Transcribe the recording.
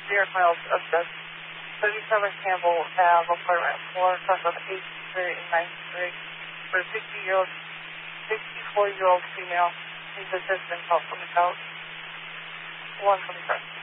Derek Miles of the 37 Campbell Ave, apartment 4, across on 8th Street and 9th Street, for a 64-year-old female. Needs assistance, help from the couch. 1 from the front.